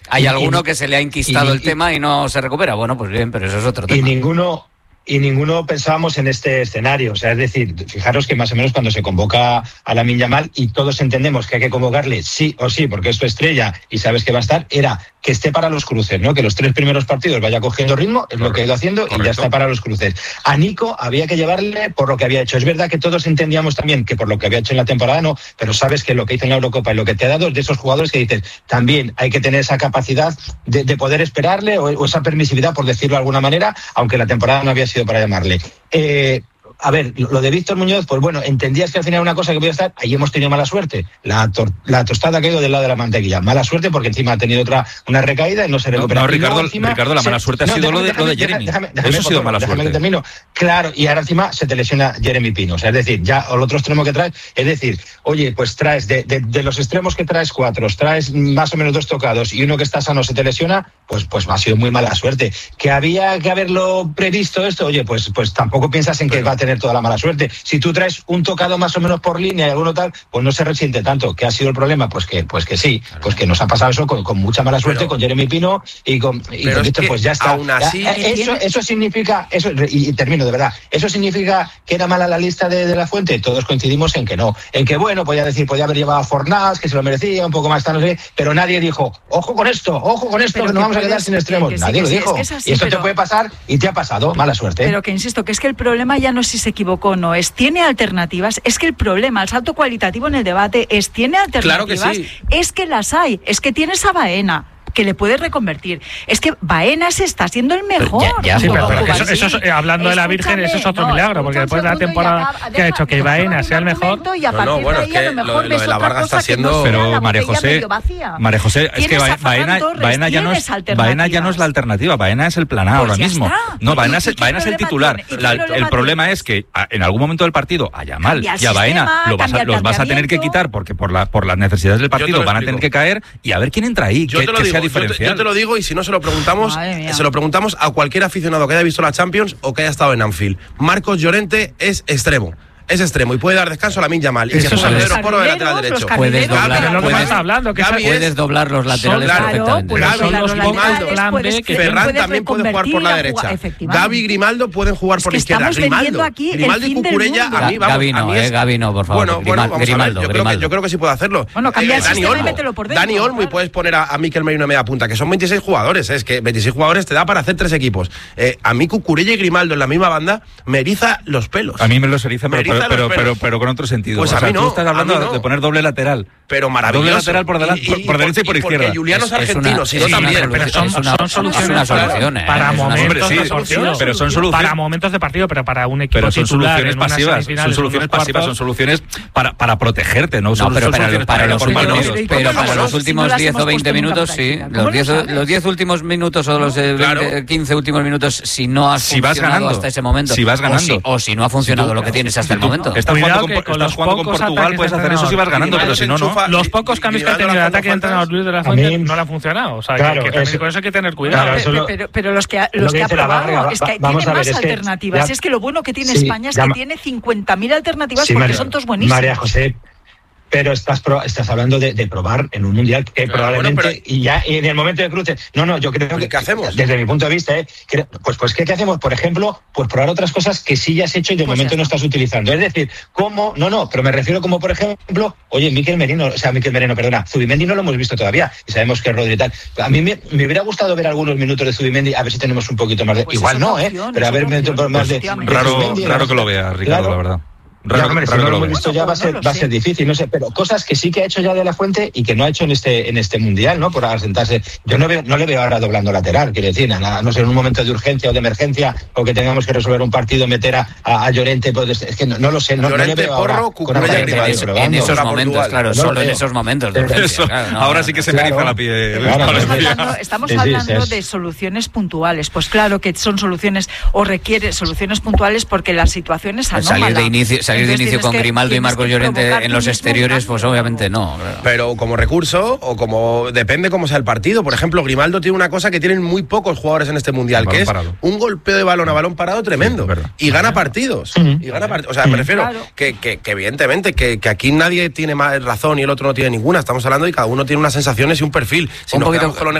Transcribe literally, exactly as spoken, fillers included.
hay y, alguno y, que se le ha enquistado y, el tema y no se recupera. Bueno, pues bien, pero eso es otro tema. Y ninguno... Y ninguno pensábamos en este escenario. O sea, es decir, fijaros que más o menos cuando se convoca a Lamine Yamal y todos entendemos que hay que convocarle sí o sí, porque es tu estrella y sabes que va a estar, era que esté para los cruces, ¿no? Que los tres primeros partidos vaya cogiendo ritmo, es correcto, lo que ha ido haciendo, correcto, y ya está para los cruces. A Nico había que llevarle por lo que había hecho. Es verdad que todos entendíamos también que por lo que había hecho en la temporada no, pero sabes que lo que hizo en la Eurocopa y lo que te ha dado es de esos jugadores que dices, también hay que tener esa capacidad de, de poder esperarle o, o esa permisividad, por decirlo de alguna manera, aunque la temporada no había sido para llamarle. Eh, a ver, lo de Víctor Muñoz, pues bueno, entendías que al final era una cosa que podía estar, ahí hemos tenido mala suerte. La, tor- la tostada ha caído del lado de la mantequilla. Mala suerte porque encima ha tenido otra una recaída y no se recupera. No, no Ricardo, encima, Ricardo, la mala suerte se, ha sido no, lo, de, déjame, lo de Jeremy. Déjame, déjame, Eso ha sido mala déjame suerte. Que termino. Claro, y ahora encima se te lesiona Jeremy Pino. O sea, es decir, ya el otro extremo que traes, es decir, oye, pues traes de, de, de los extremos que traes cuatro, traes más o menos dos tocados y uno que está sano se te lesiona, pues, pues ha sido muy mala suerte. Que había que haberlo previsto esto, oye, pues, pues tampoco piensas en que Pero... va a tener toda la mala suerte. Si tú traes un tocado más o menos por línea y alguno tal, pues no se resiente tanto. ¿Qué ha sido el problema? Pues que, pues que sí, claro, pues que nos ha pasado eso con, con mucha mala suerte, pero, con Jeremy Pino y con, y con esto, pues ya está. Aún así, ya, eso, eso significa, eso, y, y termino de verdad, ¿eso significa que era mala la lista de, de la Fuente? Todos coincidimos en que no. En que, bueno, podía decir, podía haber llevado a Fornals, que se lo merecía, un poco más tarde, no sé, pero nadie dijo, ojo con esto, ojo con esto, pero que nos vamos a quedar sin extremos. Nadie sí, lo dijo. Es así, y esto pero... te puede pasar y te ha pasado, mala suerte. Pero que insisto, que es que el problema ya no es si se equivocó o no, es tiene alternativas, es que el problema, el salto cualitativo en el debate es tiene alternativas, claro que sí. Es que las hay, es que tienes a Baena, que le puede reconvertir. Es que Baena se está siendo el mejor. Ya, ya, sí, pero, pero eso, eso es, hablando escúchame, de la Virgen, eso es otro no, milagro, porque después de la temporada acaba, que ha hecho que Baena sea el mejor. Y a no, no, bueno, es que lo, lo de la Varga está siendo. No pero María José, María José, es que Baena, Baena ya no es Baena ya no es la alternativa, Baena es el plan A pues ahora mismo. Está. No, Baena es, Baena es el titular. La, el problema es que en algún momento del partido a Yamal y a Baena lo vas a, los vas a tener que quitar porque por la por las necesidades del partido van a tener que caer y a ver quién entra ahí, que sea diferencial. Digo, y si no se lo preguntamos, se lo preguntamos a cualquier aficionado que haya visto la Champions o que haya estado en Anfield. Marcos Llorente es extremo. Es extremo y puede dar descanso a Lamine Yamal. Y que es Pedro Porro de lateral derecho. Puedes doblar, Gabi, puedes, hablando, que puedes doblar los laterales claro, perfectamente. Pues Gabi, los Grimaldo, Ferran también puede jugar por la derecha. Gabi y Grimaldo pueden jugar es por la izquierda. Grimaldo, Grimaldo y Cucurella a mí, vamos, Gabi no, a mí es... eh, Gabi no, por favor. Bueno, bueno, vamos Grimaldo, a ver, yo, creo que, yo creo que sí puede hacerlo. Bueno, cambia el sistema y mételo por dentro. Dani Olmo y puedes poner a Mikel Merino en media punta, que son veintiséis jugadores, es que veintiséis jugadores te da para hacer tres equipos. A mí Cucurella y Grimaldo en la misma banda me eriza los pelos. A mí me los eriza, pero con otro sentido. Pues o sea, a mí no. Tú estás hablando no. de poner doble lateral. Pero maravilloso. Doble lateral por, delante, y, y, por, por derecha y por, y izquierda. Porque Juliano es, es argentino, si no también. Pero son, son, son soluciones es una solución, eh, para es una momentos sí, de partido. Pero son soluciones para momentos de partido, pero para un equipo pero son titular, soluciones pasivas. Son soluciones pasivas, son soluciones para, para protegerte, ¿no? No, son, pero son para, para, los últimos, partidos, pero para los últimos diez o veinte minutos, sí. Los diez últimos minutos o los quince últimos minutos, si no has funcionado hasta ese momento. Si vas ganando. O si no ha funcionado lo que tienes hasta el momento. Estás jugando con Portugal, puedes hacer eso si vas ganando, pero si no, no. Los pocos cambios que ha tenido el ataque de entrenador Luis de la Fuente no le han funcionado. O sea, claro, que, que también, con eso hay que tener cuidado. Claro, pero, pero, pero los que ha, los que ha probado es que tiene más alternativas. Es que lo bueno que tiene España es que tiene cincuenta mil alternativas porque son todos buenísimos. María José, pero estás pro, estás hablando de, de probar en un mundial que claro, probablemente bueno, pero, y ya y en el momento de cruce no no yo creo que ¿qué hacemos? Desde mi punto de vista eh, creo, pues pues ¿qué, qué hacemos? Por ejemplo, pues probar otras cosas que sí ya has hecho y de pues momento no estás utilizando, es decir, como no no pero me refiero como por ejemplo, oye, Mikel Merino, o sea, Mikel Merino, perdona, Zubimendi no lo hemos visto todavía y sabemos que es Rodri y tal. A mí me, me hubiera gustado ver algunos minutos de Zubimendi, a ver si tenemos un poquito más de pues igual no, opción, eh, pero a ver más de raro raro que lo vea, Ricardo, la verdad. Raro, ya, hombre, raro si no lo hemos visto ya va a ser, va a ser difícil, no sé, pero cosas que sí que ha hecho ya de la Fuente y que no ha hecho en este en este mundial, ¿no? Por asentarse. Yo no veo, no le veo ahora doblando lateral, quiero decir, a, no sé, en un momento de urgencia o de emergencia o que tengamos que resolver un partido, meter a, a, a Llorente, pues es que no, no lo sé, no, Llorente, no le veo Porro, ahora Cucurella, en, en, en esos momentos, claro, no solo en esos momentos. De urgencia, Eso, claro, no, ahora sí que se claro, me eriza la piel. Claro, estamos hablando, estamos sí, sí, hablando sí, de soluciones puntuales, pues claro que son soluciones o requiere soluciones puntuales porque la situación es anómala. Salir de inicio, salir de inicio con Grimaldo y Marcos Llorente en los exteriores, pues obviamente no. Claro. Pero como recurso, o como depende cómo sea el partido. Por ejemplo, Grimaldo tiene una cosa que tienen muy pocos jugadores en este mundial, que es parado. Un golpeo de balón a balón parado tremendo. Sí, y gana partidos. Uh-huh. Y gana part- o sea, me refiero claro. que, que, que evidentemente que, que aquí nadie tiene más razón y el otro no tiene ninguna. Estamos hablando y cada uno tiene unas sensaciones y un perfil. Si un nos poquito quedamos con lo